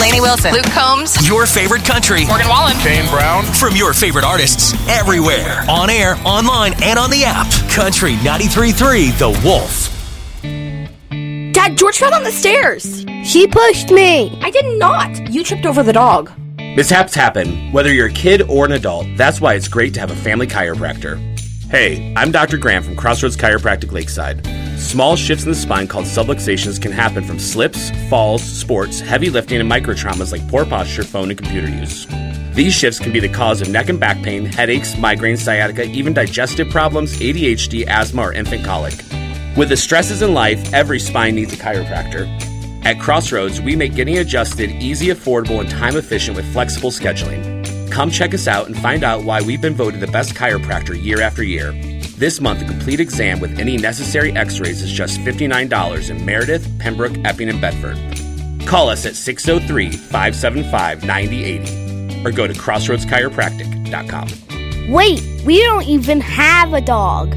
Lainey Wilson, Luke Combs, Your favorite country, Morgan Wallen, Kane Brown. From your favorite artists, everywhere. On air, online, and on the app. Country 93.3 The Wolf. Dad, George fell down the stairs. She pushed me. I did not. You tripped over the dog. Mishaps happen, whether you're a kid or an adult. That's why it's great to have a family chiropractor. Hey, I'm Dr. Graham from Crossroads Chiropractic Lakeside. Small shifts in the spine called subluxations can happen from slips, falls, sports, heavy lifting, and microtraumas like poor posture, phone, and computer use. These shifts can be the cause of neck and back pain, headaches, migraines, sciatica, even digestive problems, ADHD, asthma, or infant colic. With the stresses in life, every spine needs a chiropractor. At Crossroads, we make getting adjusted easy, affordable, and time-efficient with flexible scheduling. Come check us out and find out why we've been voted the best chiropractor year after year. This month, a complete exam with any necessary x-rays is just $59 in Meredith, Pembroke, Epping, and Bedford. Call us at 603-575-9080 or go to crossroadschiropractic.com. Wait, we don't even have a dog.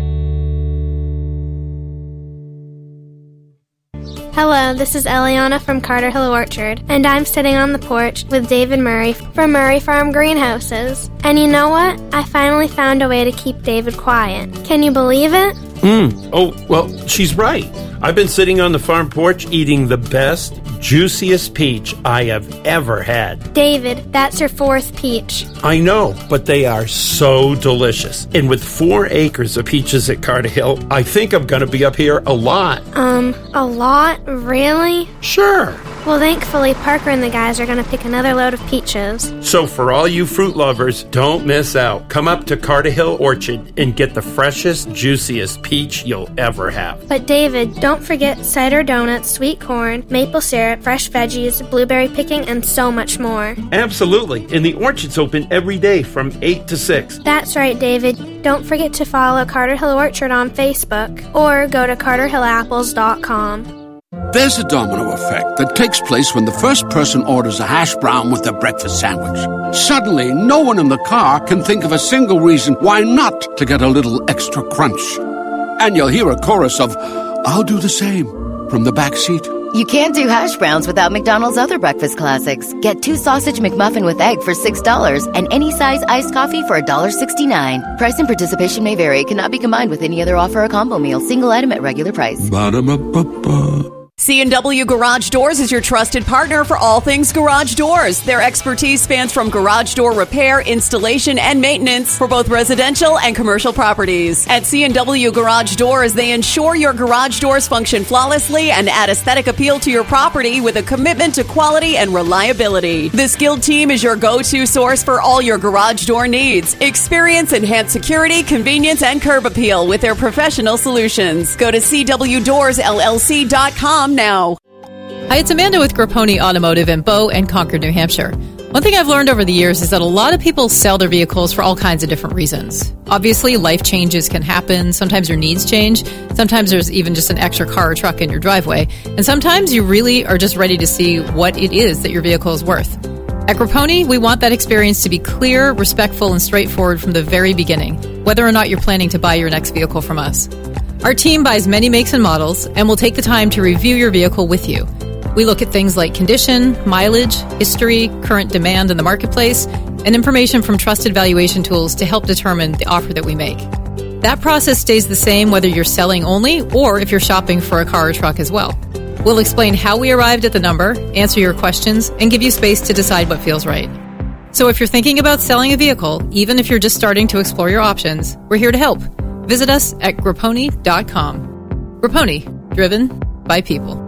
Hello, this is Eliana from Carter Hill Orchard, and I'm sitting on the porch with David Murray from Murray Farm Greenhouses. And you know what? I finally found a way to keep David quiet. Can you believe it? Oh, well, she's right. I've been sitting on the farm porch eating the best, juiciest peach I have ever had. David, that's your fourth peach. I know, but they are so delicious. And with 4 acres of peaches at Carter Hill, I think I'm going to be up here a lot. A lot? Really? Sure. Well, thankfully, Parker and the guys are going to pick another load of peaches. So for all you fruit lovers, don't miss out. Come up to Carter Hill Orchard and get the freshest, juiciest peach you'll ever have. But David, don't forget cider donuts, sweet corn, maple syrup, fresh veggies, blueberry picking, and so much more. Absolutely. And the orchard's open every day from 8 to 6. That's right, David. Don't forget to follow Carter Hill Orchard on Facebook or go to carterhillapples.com. There's a domino effect that takes place when the first person orders a hash brown with their breakfast sandwich. Suddenly, no one in the car can think of a single reason why not to get a little extra crunch. And you'll hear a chorus of, "I'll do the same," from the back seat. You can't do hash browns without McDonald's other breakfast classics. Get 2 sausage McMuffin with egg for $6 and any size iced coffee for $1.69. Price and participation may vary. Cannot be combined with any other offer or combo meal. Single item at regular price. Ba-da-ba-ba-ba. C&W Garage Doors is your trusted partner for all things garage doors. Their expertise spans from garage door repair, installation, and maintenance for both residential and commercial properties. At C&W Garage Doors, they ensure your garage doors function flawlessly and add aesthetic appeal to your property with a commitment to quality and reliability. The skilled team is your go-to source for all your garage door needs. Experience enhanced security, convenience, and curb appeal with their professional solutions. Go to CWDoorsLLC.com now. Hi, it's Amanda with Grapponi Automotive in Bow and Concord, New Hampshire. One thing I've learned over the years is that a lot of people sell their vehicles for all kinds of different reasons. Obviously, life changes can happen. Sometimes your needs change. Sometimes there's even just an extra car or truck in your driveway. And sometimes you really are just ready to see what it is that your vehicle is worth. At Grapponi, we want that experience to be clear, respectful, and straightforward from the very beginning, whether or not you're planning to buy your next vehicle from us. Our team buys many makes and models, and will take the time to review your vehicle with you. We look at things like condition, mileage, history, current demand in the marketplace, and information from trusted valuation tools to help determine the offer that we make. That process stays the same whether you're selling only or if you're shopping for a car or truck as well. We'll explain how we arrived at the number, answer your questions, and give you space to decide what feels right. So if you're thinking about selling a vehicle, even if you're just starting to explore your options, we're here to help. Visit us at Grapponi.com. Grapponi, driven by people.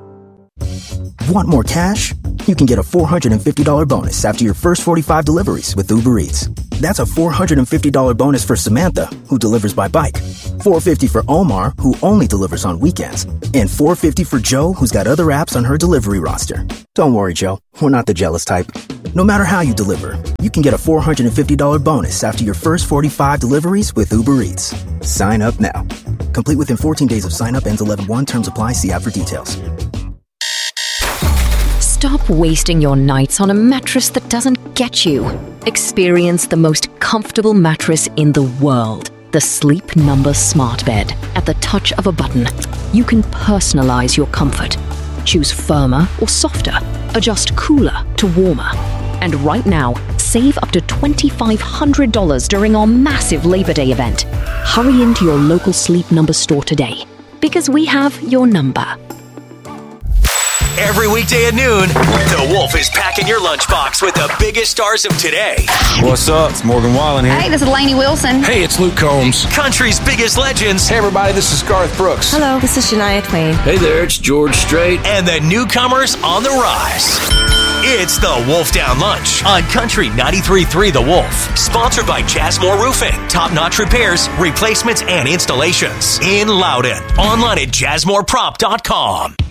Want more cash? You can get a $450 bonus after your first 45 deliveries with Uber Eats. That's a $450 bonus for Samantha, who delivers by bike. $450 for Omar, who only delivers on weekends. And $450 for Joe, who's got other apps on her delivery roster. Don't worry, Joe. We're not the jealous type. No matter how you deliver, you can get a $450 bonus after your first 45 deliveries with Uber Eats. Sign up now. Complete within 14 days of sign up. Ends 11/1. Terms apply. See app for details. Stop wasting your nights on a mattress that doesn't get you. Experience the most comfortable mattress in the world. The Sleep Number Smart Bed. At the touch of a button, you can personalize your comfort. Choose firmer or softer, adjust cooler to warmer. And right now, save up to $2,500 during our massive Labor Day event. Hurry into your local Sleep Number store today, because we have your number. Every weekday at noon, The Wolf is packing your lunchbox with the biggest stars of today. What's up? It's Morgan Wallen here. Hey, this is Lainey Wilson. Hey, it's Luke Combs. Country's biggest legends. Hey, everybody, this is Garth Brooks. Hello, this is Shania Twain. Hey there, it's George Strait. And the newcomers on the rise. It's The Wolf Down Lunch on Country 93.3 The Wolf. Sponsored by Jazzmore Roofing. Top-notch repairs, replacements, and installations. In Loudon. Online at jazzmoreprop.com.